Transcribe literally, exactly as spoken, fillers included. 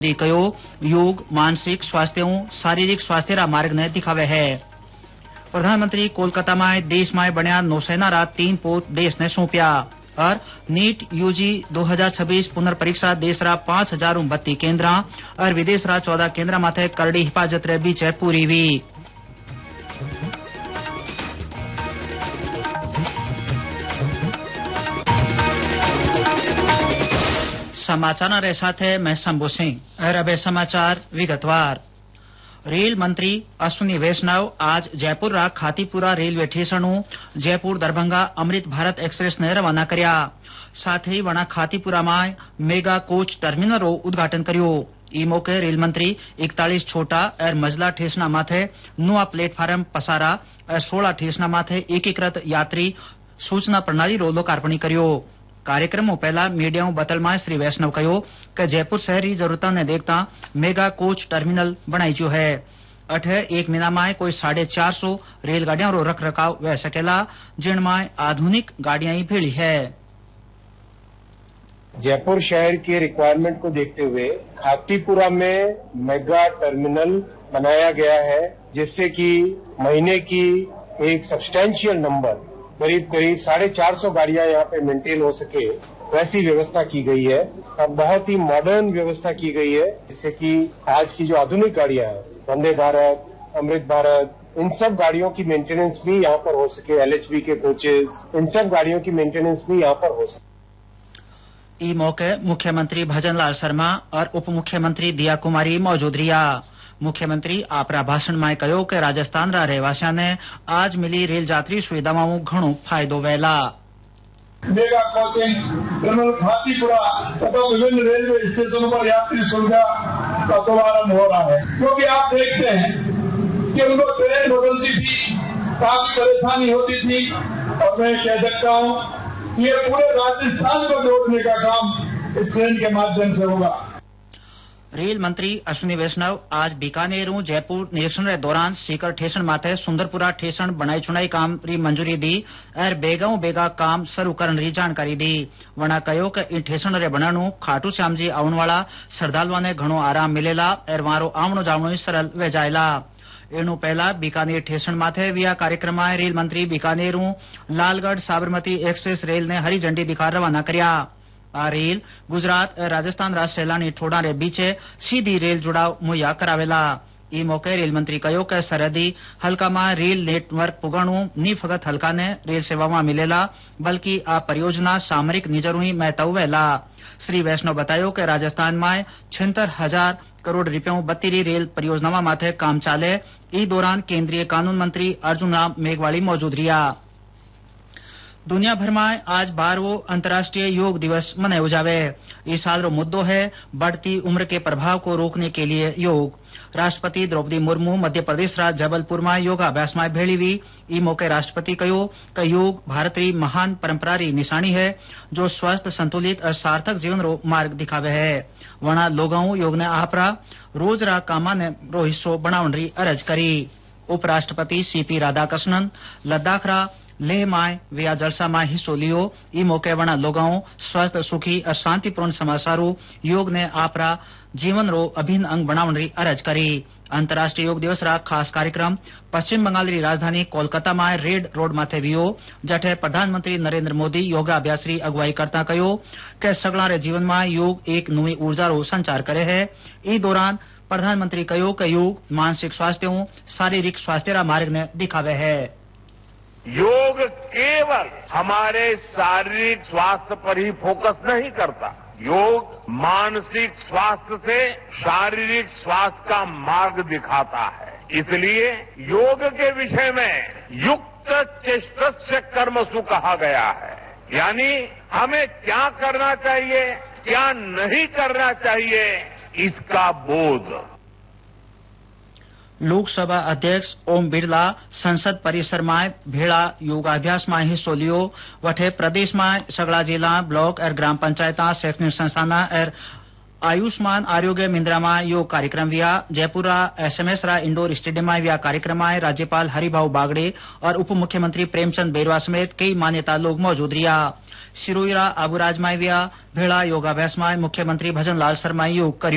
दी कयो योग मानसिक स्वास्थ्य शारीरिक स्वास्थ्य रा मार्ग ने दिखावे है। प्रधानमंत्री कोलकाता में देश में बनिया नौसेना रा तीन पोत देश ने सौंप्या और नीट यूजी दो हजार छब्बीस पुनर्परीक्षा देश रा पांच हजार बत्ती केंद्र और विदेश रा चौदह केंद्र माथे करड़ी हिफाजत रे बीच पूरी हुई। समाचार रे साथे मैं शंभू सिंह और अब समाचार विगतवार। रेल मंत्री अश्विनी वैष्णव आज जयपुर रा Khatipura railway station Jaipur Darbhanga Amrit Bharat express ने रवाना कर्या। साथ ही वणा खातीपुरा में मेगा कोच टर्मिनल रो उद्घाटन कर्यो। ई मौके रेल मंत्री इकतालीस छोटा और मजला स्टेशन माथे नुआ प्लेटफॉर्म पसारा और सोलह स्टेशन माथे एकीकृत यात्री सूचना प्रणाली रो लोकार्पण कर्यो। कार्यक्रमों पहला मीडिया बतल में श्री वैष्णव कहो कि जयपुर शहरी जरूरतों ने देखता मेगा कोच टर्मिनल बनाई जो है। अठे एक महीना में कोई साढ़े चार सौ रेलगाड़ियों रो रख रखाव वह सकेला जिनमें आधुनिक गाड़ियां ही भीड़ी है। जयपुर शहर के रिक्वायरमेंट को देखते हुए खातीपुरा में मेगा टर्मिनल बनाया गया है, जिससे कि महीने की एक सब्सटैंशियल नंबर करीब करीब साढ़े चार सौ गाड़ियां यहाँ पे मेंटेन हो सके वैसी व्यवस्था की गई है और बहुत ही मॉडर्न व्यवस्था की गई है, जिससे कि आज की जो आधुनिक गाड़ियां हैं वंदे भारत, अमृत भारत, इन सब गाड़ियों की मेंटेनेंस भी यहाँ पर हो सके। एलएचबी के कोचेस, इन सब गाड़ियों की मेंटेनेंस भी यहाँ पर हो सके। ई मौके मुख्यमंत्री भजनलाल शर्मा और उप मुख्यमंत्री दिया कुमारी मौजूद रिया। मुख्यमंत्री आपरा भाषण में कहो कि राजस्थान रा रहवासियों ने आज मिली रेल यात्री सुविधाओं घणो फायदो वहेला। मेगा कोचिंग टर्मिनल खातीपुरा तथा विभिन्न रेलवे स्टेशनों पर यात्री सुविधा का शुभारंभ हो रहा है, क्योंकि आप देखते हैं कि उनको ट्रेन बदलती थी, काफी परेशानी होती थी और मैं कह सकता हूँ ये पूरे राजस्थान को जोड़ने का काम इस ट्रेन के माध्यम से होगा। रेल मंत्री अश्विनी वैष्णव आज बीकानेर जयपुर निरीक्षण के दौरान सीकर स्टेशन माथे सुंदरपुरा स्टेशन बनाई चुनाई काम री मंजूरी दी और बेगाऊ बेगा काम शुरू करने की जानकारी दी। वणा कहो कि इन स्टेशन रे बनाणु खाटू श्याम जी आवन वाला श्रद्धालुओं ने घणो आराम मिलेला और मारो आवणो जावणो सरल वे जायला। एनु पहला बीकानेर स्टेशन माथे विया कार्यक्रम में रेल मंत्री बीकानेर लालगढ़ साबरमती एक्सप्रेस रेल ने हरी झंडी दिखा रवाना कर्या। आ रेल गुजरात और राजस्थान रा सैलानी ठोड़ा रे बीचे सीधी रेल जुड़ाव मुहैया करावेला। ई मौके रेल मंत्री कहो कि सरहदी हल्का में रेल नेटवर्क पुगाणु नी फकत हल्का ने रेल सेवा मिलेला बल्कि आ परियोजना सामरिक निजरू ही महत्व वहेला। श्री वैष्णव बतायो कि राजस्थान में छिहत्तर हजार करोड़ रुपयों बत्तीरी रेल परियोजना माथे काम चाले। ई दौरान केंद्रीय कानून मंत्री अर्जुन राम मेघवाली मौजूद रिया। दुनिया भर में आज बारहवो अंतर्राष्ट्रीय योग दिवस मनायो जावे। इस साल रो मुद्दो है बढ़ती उम्र के प्रभाव को रोकने के लिए योग। राष्ट्रपति द्रौपदी मुर्मू मध्य प्रदेश रा जबलपुर में योगाभ्यास में भेड़ी हुई। ई मौके राष्ट्रपति कहो कि योग भारत री महान परंपरा री निशानी है जो स्वस्थ संतुलित और सार्थक जीवन रो मार्ग दिखावे है। वणा लोगों योग ने आपरा रोज रा कामा ने रो हिस्सो बनावन री अरज करी। उपराष्ट्रपति सीपी राधाकृष्णन लद्दाख रा लेह में विया जलसा में हिस्सो लियो। ई मौके वणा लोगों स्वस्थ सुखी और शांतिपूर्ण समाचारू योग ने आपरा जीवन रो अभिन्न अंग बनावन री अरज करी। अंतर्राष्ट्रीय योग दिवस रा खास कार्यक्रम पश्चिम बंगाल री राजधानी कोलकाता में रेड रोड माथे वियो, जठे प्रधानमंत्री नरेंद्र मोदी योगाभ्यास री अगुवाई करता कहो कि सगला रे जीवन में योग एक नई ऊर्जा रो संचार करे है। ई दौरान प्रधानमंत्री कहो कि योग मानसिक स्वास्थ्य शारीरिक स्वास्थ्य रा मार्ग ने दिखावे है। योग केवल हमारे शारीरिक स्वास्थ्य पर ही फोकस नहीं करता, योग मानसिक स्वास्थ्य से शारीरिक स्वास्थ्य का मार्ग दिखाता है। इसलिए योग के विषय में युक्त चेष्टस्य कर्मसु कहा गया है, यानी हमें क्या करना चाहिए क्या नहीं करना चाहिए इसका बोध। लोकसभा अध्यक्ष ओम बिरला संसद परिसर में भेड़ा योगाभ्यास में हिस्सो लियो। वठे प्रदेश में सगला जिला ब्लॉक और ग्राम पंचायत शैक्षणिक संस्थान और आयुष्मान आरोग्य मिंद्रा में योग कार्यक्रम विया। जयपुर एसएमएस रा इंडोर स्टेडियम में विया कार्यक्रम में राज्यपाल हरिभाऊ बागड़े और उप मुख्यमंत्री प्रेमचंद बेरवा समेत कई मान्यता लोग मौजूद रिया। सिरोही रा आबुराज में विया भेड़ा योगाभ्यास में मुख्यमंत्री भजनलाल शर्मा योग कर्यो।